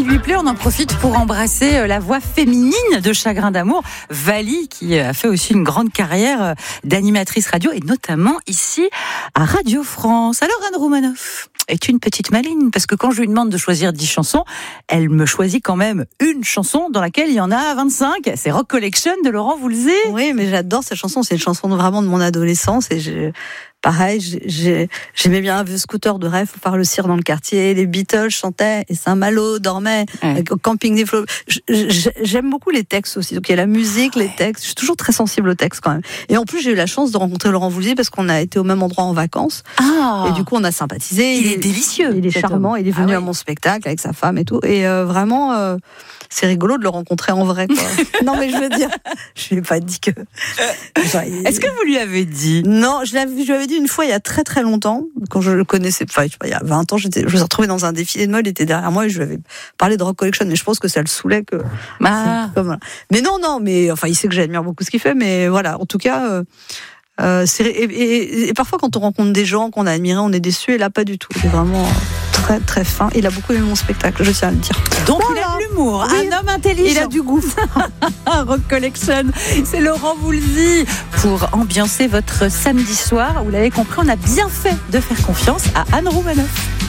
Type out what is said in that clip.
s'il lui plaît, on en profite pour embrasser la voix féminine de Chagrin d'amour, Vali, qui a fait aussi une grande carrière d'animatrice radio, et notamment ici à Radio France. Alors Anne Roumanoff est une petite maligne, parce que quand je lui demande de choisir 10 chansons, elle me choisit quand même une chanson dans laquelle il y en a 25. C'est Rock Collection de Laurent Voulzy. Oui, mais j'adore cette chanson. C'est une chanson vraiment de mon adolescence, et pareil, j'aimais bien un vieux scooter de rêve pour faire le cire dans le quartier. Les Beatles chantaient et Saint-Malo dormait au camping des flots. J'aime beaucoup les textes aussi. Donc il y a la musique, les textes. Je suis toujours très sensible aux textes quand même. Et en plus, j'ai eu la chance de rencontrer Laurent Voulzy parce qu'on a été au même endroit en vacances. Et du coup, on a sympathisé. Il est délicieux. Il est charmant. Il est venu à mon spectacle avec sa femme et tout. Et vraiment, c'est rigolo de le rencontrer en vrai, quoi. Non, mais je veux dire, je lui ai pas dit que. Est-ce que vous lui avez dit? Non, je lui avais dit une fois il y a très très longtemps, quand je le connaissais, enfin il y a 20 ans, je me suis retrouvée dans un défilé de mode, il était derrière moi et je lui avais parlé de Rock Collection, mais je pense que ça le saoulait que. Voilà. Mais non, mais enfin il sait que j'admire beaucoup ce qu'il fait, mais voilà, en tout cas. Et parfois quand on rencontre des gens qu'on a admirés, on est déçus, et là pas du tout. Il est vraiment très très fin. Il a beaucoup aimé mon spectacle, je tiens à le dire. Donc voilà. Il a de l'humour, oui, un homme intelligent. Il a du goût. Rock Collection, c'est Laurent Voulzy pour ambiancer votre samedi soir. Vous l'avez compris, on a bien fait de faire confiance à Anne Roumanoff.